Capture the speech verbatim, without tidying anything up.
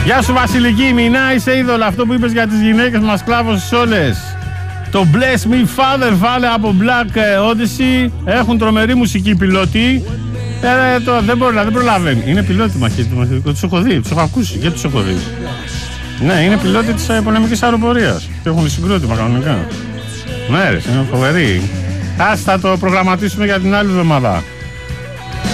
Γεια σου Βασιλική, Μινά, είσαι είδωλα. Αυτό που είπες για τις γυναίκες μας κλάβωσες όλες. Το Bless Me Father βάλε από Black Odyssey. Έχουν τρομερή μουσική πιλότη. Ε, το, δεν, προλα, δεν προλαβαίνει. Είναι πιλότη μαχητικό. Τους έχω δει, τους έχω ακούσει και τους έχω δει. Ναι, είναι πιλότη της πολεμικής αεροπορίας. Και έχουν συγκρότημα κανονικά. Ναι, ρε, είναι φοβερή. Ας θα το προγραμματίσουμε για την άλλη εβδομάδα.